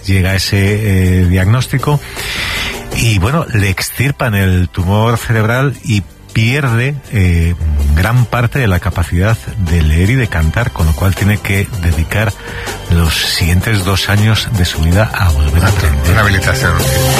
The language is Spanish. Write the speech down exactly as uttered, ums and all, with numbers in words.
llega ese eh, diagnóstico y bueno, le extirpan el tumor cerebral y pierde eh, gran parte de la capacidad de leer y de cantar, con lo cual tiene que dedicar los siguientes dos años de su vida a volver a aprender. Una habilitación.